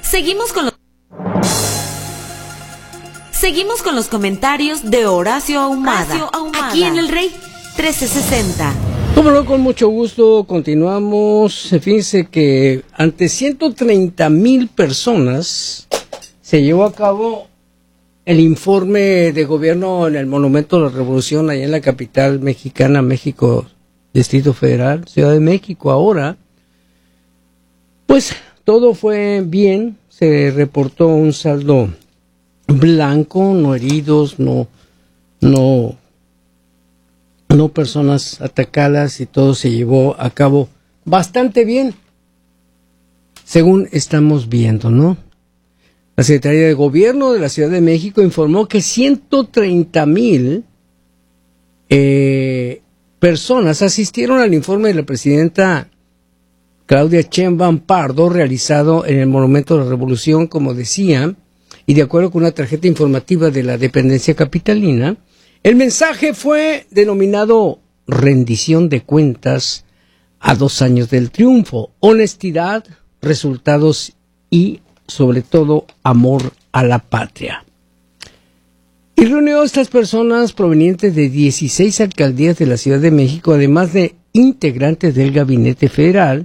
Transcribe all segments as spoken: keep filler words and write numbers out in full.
Seguimos con los... Seguimos con los comentarios de Horacio Ahumada, Horacio Ahumada, aquí en El Rey trece sesenta. Como no, con mucho gusto, continuamos. Fíjense que ante ciento treinta mil personas se llevó a cabo el informe de gobierno en el Monumento de la Revolución, allá en la capital mexicana, México, Distrito Federal, Ciudad de México. Ahora, pues todo fue bien, se reportó un saldo blanco, no heridos, no, no, no personas atacadas, y todo se llevó a cabo bastante bien, según estamos viendo, ¿no? La Secretaría de Gobierno de la Ciudad de México informó que ciento treinta mil eh, personas asistieron al informe de la presidenta Claudia Sheinbaum Pardo, realizado en el Monumento de la Revolución, como decía, y de acuerdo con una tarjeta informativa de la dependencia capitalina. El mensaje fue denominado rendición de cuentas a dos años del triunfo, honestidad, resultados y, sobre todo, amor a la patria. Y reunió a estas personas provenientes de dieciséis alcaldías de la Ciudad de México, además de integrantes del Gabinete Federal,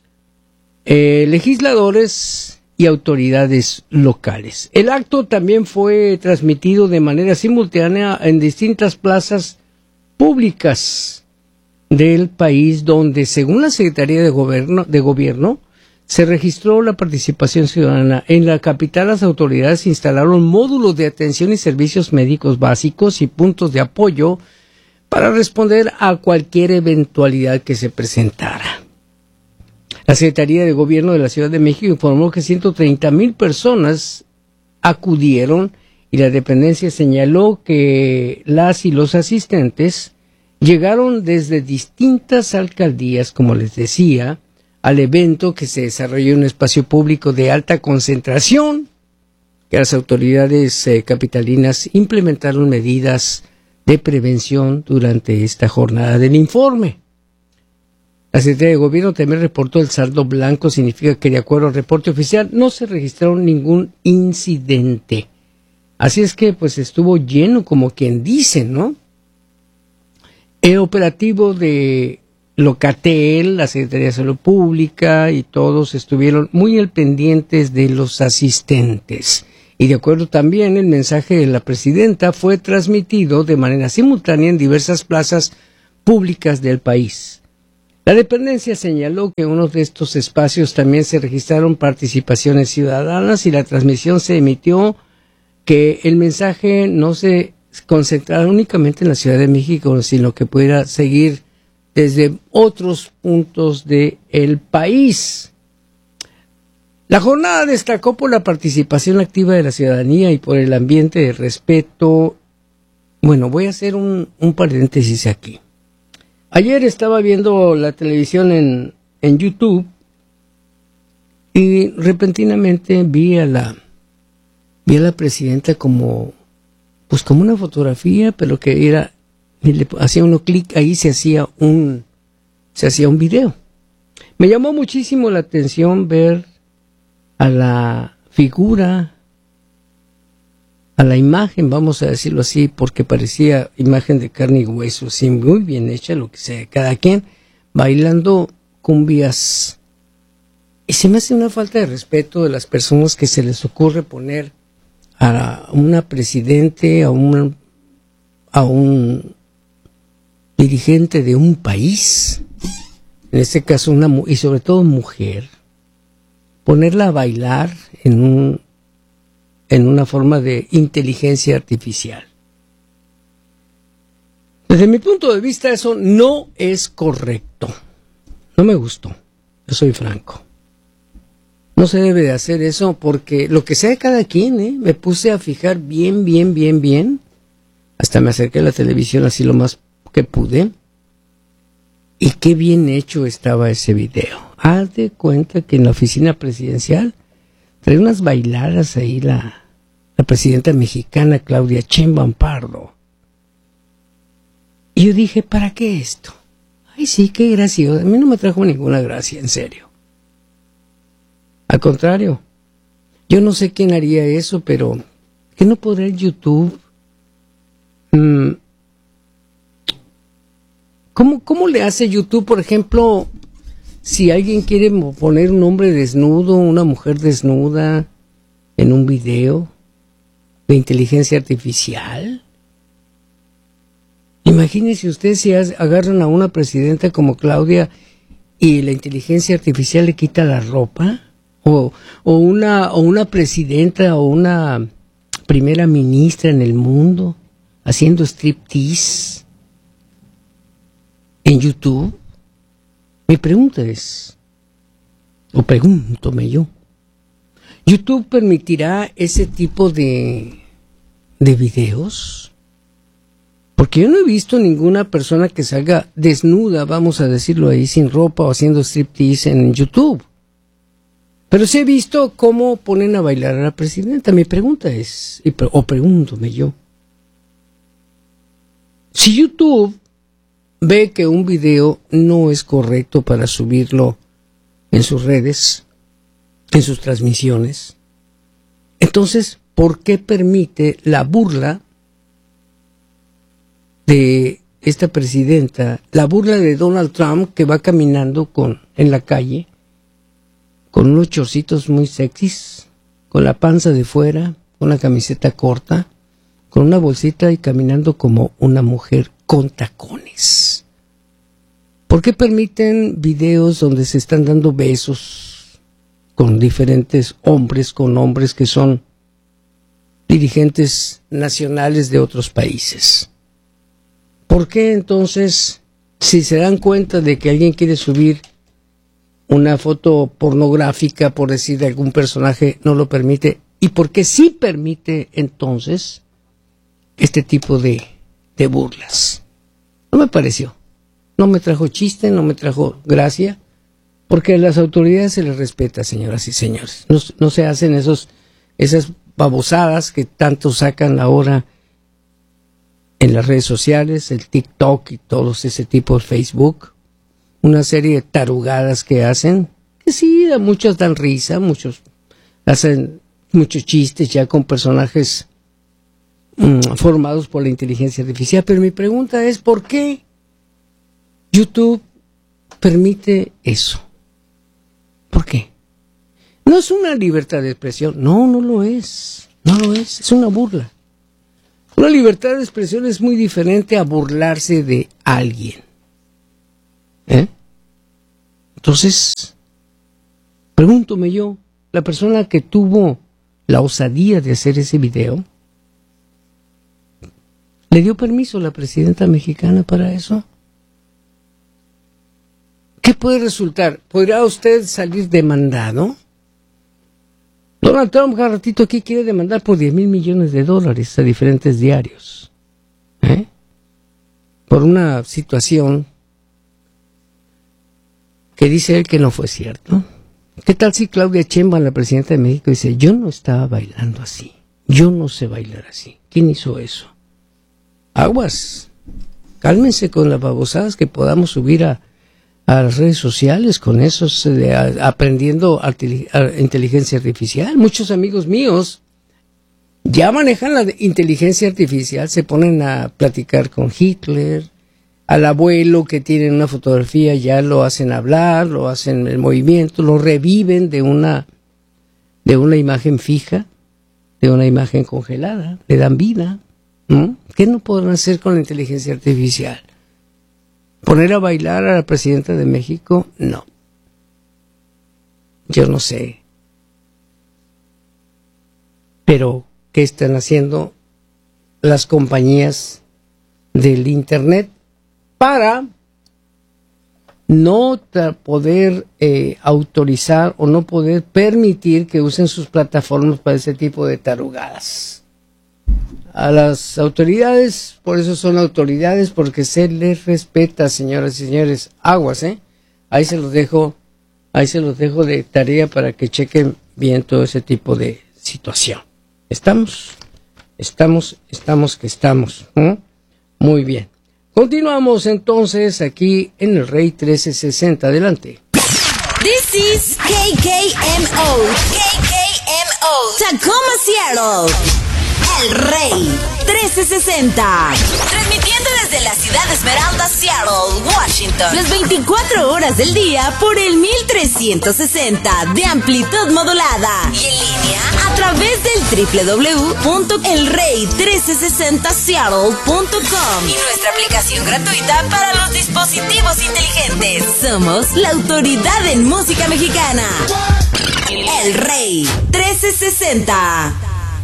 eh, legisladores y autoridades locales. El acto también fue transmitido de manera simultánea en distintas plazas públicas del país, donde, según la Secretaría de Gobierno, de Gobierno, se registró la participación ciudadana. En la capital, las autoridades instalaron módulos de atención y servicios médicos básicos y puntos de apoyo para responder a cualquier eventualidad que se presentara. La Secretaría de Gobierno de la Ciudad de México informó que ciento treinta mil personas acudieron, y la dependencia señaló que las y los asistentes llegaron desde distintas alcaldías, como les decía, al evento, que se desarrolló en un espacio público de alta concentración, que las autoridades eh, capitalinas implementaron medidas de prevención durante esta jornada del informe. La Secretaría de Gobierno también reportó el saldo blanco, significa que de acuerdo al reporte oficial no se registraron ningún incidente. Así es que pues estuvo lleno, como quien dice, ¿no? El operativo de Locatel, la Secretaría de Salud Pública y todos estuvieron muy al pendientes de los asistentes. Y de acuerdo también, el mensaje de la presidenta fue transmitido de manera simultánea en diversas plazas públicas del país. La dependencia señaló que en uno de estos espacios también se registraron participaciones ciudadanas, y la transmisión se emitió que el mensaje no se concentrara únicamente en la Ciudad de México, sino que pudiera seguir desde otros puntos del país. La jornada destacó por la participación activa de la ciudadanía y por el ambiente de respeto. Bueno, voy a hacer un, un paréntesis aquí. Ayer estaba viendo la televisión en, en YouTube, y repentinamente vi a la vi a la presidenta como pues como una fotografía, pero que era, le hacía uno clic ahí, se hacía un se hacía un video. Me llamó muchísimo la atención ver a la figura, a la imagen, vamos a decirlo así, porque parecía imagen de carne y hueso, sí, muy bien hecha, lo que sea, cada quien bailando cumbias. Y se me hace una falta de respeto de las personas que se les ocurre poner a una presidente, a un, a un dirigente de un país, en este caso una, y sobre todo mujer, ponerla a bailar en un en una forma de inteligencia artificial. Desde mi punto de vista, eso no es correcto. No me gustó, yo soy franco. No se debe de hacer eso, porque lo que sea de cada quien, ¿eh? Me puse a fijar bien, bien, bien, bien. Hasta me acerqué a la televisión así lo más que pude. Y qué bien hecho estaba ese video. Haz de cuenta que en la oficina presidencial trae unas bailadas ahí la, la presidenta mexicana Claudia Sheinbaum Pardo. Y yo dije, ¿para qué esto? Ay, sí, qué gracioso. A mí no me trajo ninguna gracia, en serio. Al contrario, Yo no sé quién haría eso, pero ¿qué no podrá el YouTube? Mm. ¿Cómo, ¿Cómo le hace YouTube, por ejemplo, si alguien quiere poner un hombre desnudo, una mujer desnuda en un video de inteligencia artificial? Imagínense ustedes si agarran a una presidenta como Claudia y la inteligencia artificial le quita la ropa, o, o, una, o una presidenta o una primera ministra en el mundo haciendo striptease en YouTube. Mi pregunta es, o pregúntome yo, ¿YouTube permitirá ese tipo de, de videos? Porque yo no he visto ninguna persona que salga desnuda, vamos a decirlo ahí, sin ropa o haciendo striptease en YouTube. Pero sí he visto cómo ponen a bailar a la presidenta. Mi pregunta es, o pregúntome yo, si YouTube ve que un video no es correcto para subirlo en sus redes, en sus transmisiones, entonces, ¿por qué permite la burla de esta presidenta, la burla de Donald Trump, que va caminando con en la calle con unos chorcitos muy sexys, con la panza de fuera, con una camiseta corta, con una bolsita y caminando como una mujer con tacones? ¿Por qué permiten videos donde se están dando besos con diferentes hombres, con hombres que son dirigentes nacionales de otros países? ¿Por qué entonces, si se dan cuenta de que alguien quiere subir una foto pornográfica, por decir, de algún personaje, no lo permite? ¿Y por qué sí permite entonces este tipo de, de burlas? No me pareció. No me trajo chiste, no me trajo gracia, porque a las autoridades se les respeta, señoras y señores. No, no se hacen esos, esas babosadas que tanto sacan ahora en las redes sociales, el TikTok y todos ese tipo de Facebook. Una serie de tarugadas que hacen, que sí, a muchos dan risa, muchos hacen muchos chistes ya con personajes mmm, formados por la inteligencia artificial. Pero mi pregunta es, ¿por qué YouTube permite eso? ¿Por qué? No es una libertad de expresión. No, no lo es. No lo es. Es una burla. Una libertad de expresión es muy diferente a burlarse de alguien. ¿Eh? Entonces, pregúntome yo, la persona que tuvo la osadía de hacer ese video, ¿le dio permiso a la presidenta mexicana para eso? ¿Qué puede resultar? ¿Podrá usted salir demandado? Donald Trump, cada ratito aquí, quiere demandar por diez mil millones de dólares a diferentes diarios. ¿Eh? Por una situación que dice él que no fue cierto. ¿Qué tal si Claudia Sheinbaum, la presidenta de México, dice, yo no estaba bailando así, yo no sé bailar así? ¿Quién hizo eso? Aguas, cálmense con las babosadas que podamos subir a, a las redes sociales con esos, de, a, aprendiendo arti, a, inteligencia artificial. Muchos amigos míos ya manejan la inteligencia artificial, se ponen a platicar con Hitler, al abuelo que tienen una fotografía, ya lo hacen hablar, lo hacen el movimiento, lo reviven de una, de una imagen fija, de una imagen congelada, le dan vida. ¿No? ¿Qué no podrán hacer con la inteligencia artificial? ¿Poner a bailar a la presidenta de México? No. Yo no sé. Pero, ¿qué están haciendo las compañías del Internet para no poder eh, autorizar o no poder permitir que usen sus plataformas para ese tipo de tarugadas? A las autoridades, por eso son autoridades, porque se les respeta, señoras y señores. Aguas, ¿eh? Ahí se los dejo, ahí se los dejo de tarea para que chequen bien todo ese tipo de situación. ¿Estamos? Estamos, estamos que estamos. ¿eh? Muy bien. Continuamos entonces aquí en el Rey trece sesenta. Adelante. This is K K M O. K K M O. Tacoma, Seattle. El Rey trece sesenta. Transmitiendo desde la ciudad de Esmeralda, Seattle, Washington. Las veinticuatro horas del día por el mil trescientos sesenta de amplitud modulada. Y en línea a través del doble u doble u doble u punto el rey trece sesenta seattle punto com. Y nuestra aplicación gratuita para los dispositivos inteligentes. Somos la autoridad en música mexicana. El Rey trece sesenta.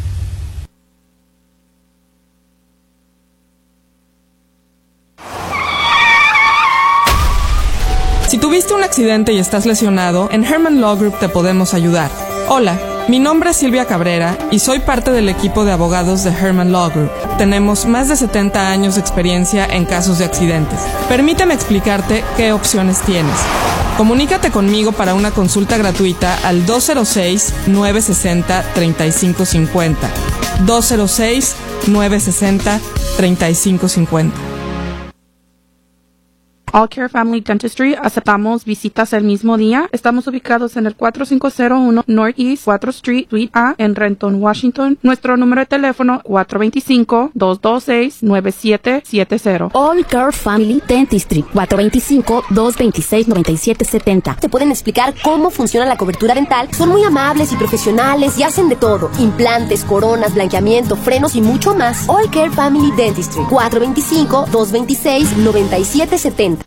Si tuviste un accidente y estás lesionado, en Herman Law Group te podemos ayudar. Hola, mi nombre es Silvia Cabrera y soy parte del equipo de abogados de Herman Law Group. Tenemos más de setenta años de experiencia en casos de accidentes. Permíteme explicarte qué opciones tienes. Comunícate conmigo para una consulta gratuita al dos cero seis, nueve seis cero, tres cinco cinco cero. dos cero seis, nueve seis cero, tres cinco cinco cero. All Care Family Dentistry, aceptamos visitas el mismo día. Estamos ubicados en el cuatro cinco cero uno Northeast cuatro Street, Suite A, en Renton, Washington. Nuestro número de teléfono cuatro dos cinco, dos dos seis, nueve siete siete cero. All Care Family Dentistry, cuatro dos cinco, dos dos seis, nueve siete siete cero. Te pueden explicar cómo funciona la cobertura dental. Son muy amables y profesionales y hacen de todo. Implantes, coronas, blanqueamiento, frenos y mucho más. All Care Family Dentistry, cuatro dos cinco, dos dos seis, nueve siete siete cero.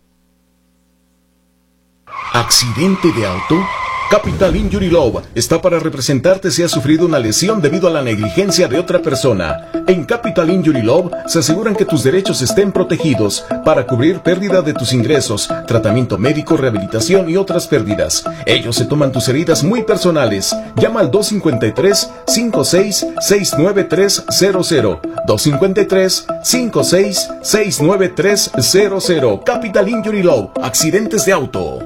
¿Accidente de auto? Capital Injury Law está para representarte si has sufrido una lesión debido a la negligencia de otra persona. En Capital Injury Law se aseguran que tus derechos estén protegidos para cubrir pérdida de tus ingresos, tratamiento médico, rehabilitación y otras pérdidas. Ellos se toman tus heridas muy personales. Llama al dos cinco tres, cinco seis, seis nueve tres cero cero. dos cinco tres, cinco seis, seis nueve tres cero cero. Capital Injury Law. Accidentes de auto.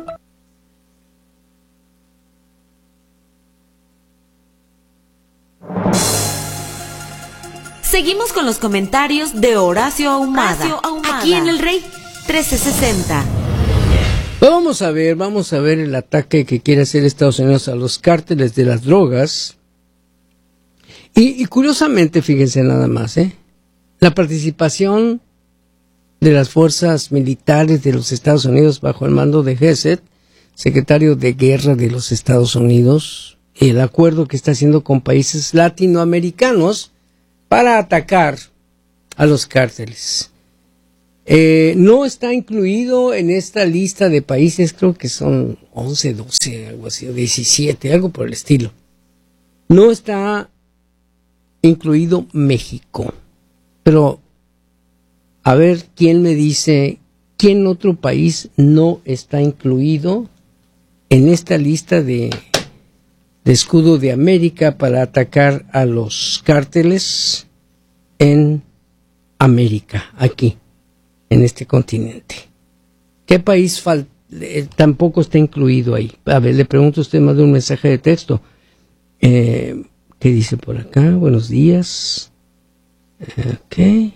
Seguimos con los comentarios de Horacio Ahumada, Horacio Ahumada. Aquí en el Rey trece sesenta. Vamos a ver, vamos a ver el ataque que quiere hacer Estados Unidos a los cárteles de las drogas. Y, y curiosamente, fíjense nada más, ¿eh? La participación de las fuerzas militares de los Estados Unidos bajo el mando de Hesed, secretario de Guerra de los Estados Unidos, y el acuerdo que está haciendo con países latinoamericanos para atacar a los cárteles. Eh, no está incluido en esta lista de países, creo que son once, doce, algo así, o diecisiete, algo por el estilo. No está incluido México. Pero, a ver, ¿quién me dice, quién otro país no está incluido en esta lista de... de escudo de América para atacar a los cárteles en América, aquí, en este continente? ¿Qué país fal- eh, tampoco está incluido ahí? A ver, le pregunto a usted, más de un mensaje de texto. Eh, ¿Qué dice por acá? Buenos días. Eh, ok.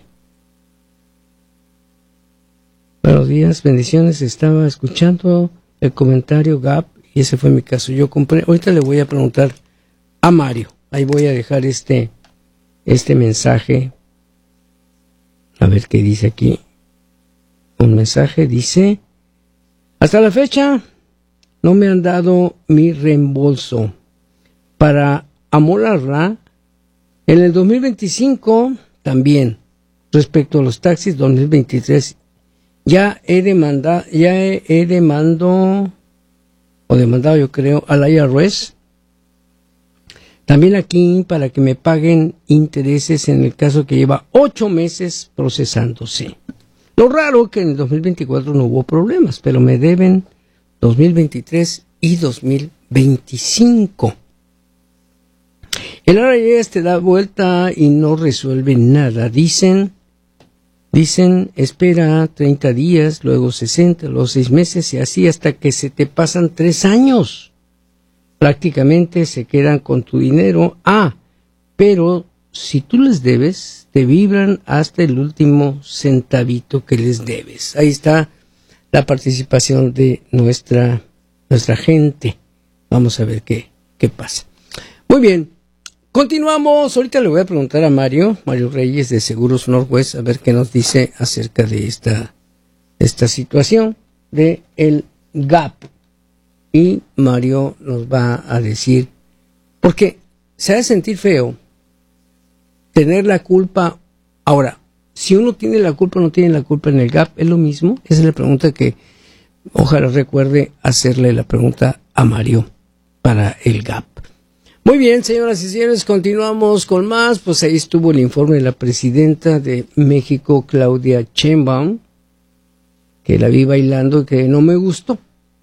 Buenos días, bendiciones. Estaba escuchando el comentario Gap. Y ese fue mi caso. Yo compré, ahorita le voy a preguntar a Mario. Ahí voy a dejar este, este mensaje. A ver qué dice aquí. Un mensaje dice: hasta la fecha no me han dado mi reembolso. Para Amor Ra, en el dos mil veinticinco también. Respecto a los taxis dos mil veintitrés, ya he demandado, ya he, he demandado... o demandado yo creo al I R S, también aquí para que me paguen intereses en el caso que lleva ocho meses procesándose. Lo raro que en el dos mil veinticuatro no hubo problemas, pero me deben dos mil veintitrés y dos mil veinticinco. El I R S te da vuelta y no resuelve nada. Dicen, dicen, espera treinta días, luego sesenta, luego seis meses y así hasta que se te pasan tres años. Prácticamente se quedan con tu dinero. Ah, pero si tú les debes, te vibran hasta el último centavito que les debes. Ahí está la participación de nuestra, nuestra gente. Vamos a ver qué, qué pasa. Muy bien. continuamos. Ahorita le voy a preguntar a Mario, Mario Reyes de Seguros Northwest, a ver qué nos dice acerca de esta, esta situación de el gap. Y Mario nos va a decir, porque se ha de sentir feo tener la culpa. Ahora, si uno tiene la culpa o no tiene la culpa en el gap, ¿es lo mismo? Esa es la pregunta que ojalá recuerde hacerle la pregunta a Mario para el gap. Muy bien, señoras y señores, continuamos con más. Pues ahí estuvo el informe de la presidenta de México, Claudia Sheinbaum, que la vi bailando y que no me gustó.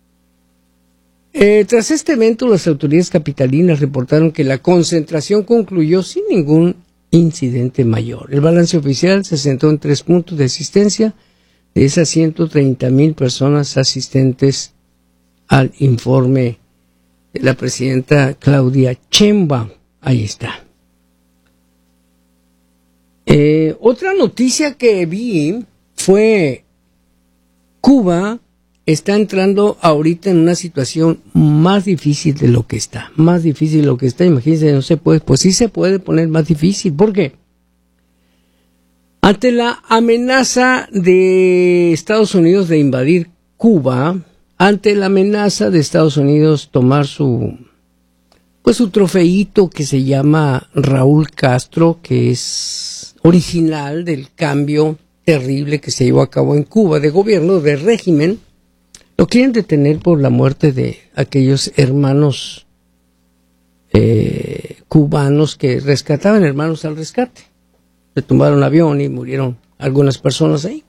Eh, tras este evento, las autoridades capitalinas reportaron que la concentración concluyó sin ningún incidente mayor. El balance oficial se centró en tres puntos de asistencia de esas ciento treinta mil personas asistentes al informe de la presidenta Claudia Sheinbaum. Ahí está. Eh, otra noticia que vi fue Cuba está entrando ahorita en una situación más difícil de lo que está, más difícil de lo que está. Imagínense, no se puede, pues sí se puede poner más difícil. ¿Por qué? Ante la amenaza de Estados Unidos de invadir Cuba, ante la amenaza de Estados Unidos tomar su, pues su trofeíto que se llama Raúl Castro, que es original del cambio terrible que se llevó a cabo en Cuba de gobierno, de régimen, lo quieren detener por la muerte de aquellos hermanos eh, cubanos que rescataban hermanos al rescate. Se tumbaron avión y murieron algunas personas ahí.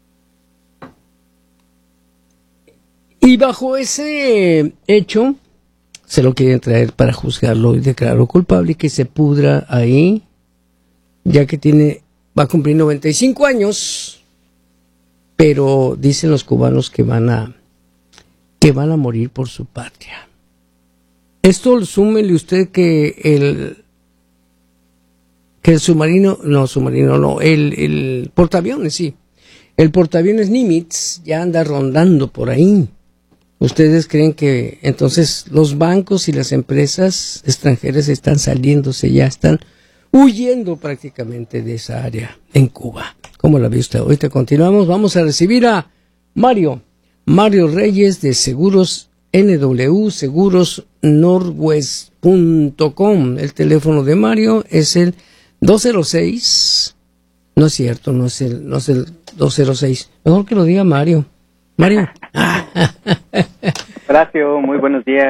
Y bajo ese hecho, se lo quieren traer para juzgarlo y declararlo culpable y que se pudra ahí, ya que tiene, va a cumplir noventa y cinco años, pero dicen los cubanos que van a, que van a morir por su patria. Esto, súmele usted que el, que el submarino, no, submarino no, el, el portaaviones, sí, el portaaviones Nimitz ya anda rondando por ahí. ¿Ustedes creen que entonces los bancos y las empresas extranjeras están saliéndose, ya están huyendo prácticamente de esa área en Cuba? ¿Cómo la ve usted? Ahorita continuamos, vamos a recibir a Mario, Mario Reyes de Seguros N W, seguros northwest punto com. El teléfono de Mario es el dos cero seis, no es cierto, no es el, no es el dos cero seis, mejor que lo diga Mario. Mario. Gracias, muy buenos días.